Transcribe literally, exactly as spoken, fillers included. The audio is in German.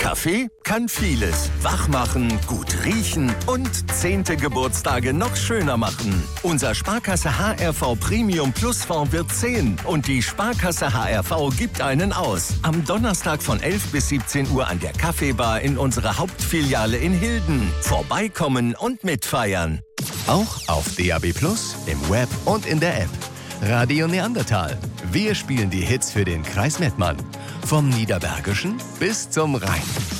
Kaffee kann vieles. Wach machen, gut riechen und zehnte Geburtstage noch schöner machen. Unser Sparkasse H R V Premium Plus Fonds wird zehn und die Sparkasse H R V gibt einen aus. Am Donnerstag von elf bis siebzehn Uhr an der Kaffeebar in unserer Hauptfiliale in Hilden. Vorbeikommen und mitfeiern. Auch auf D A B Plus, im Web und in der App. Radio Neandertal. Wir spielen die Hits für den Kreis Mettmann. Vom Niederbergischen bis zum Rhein.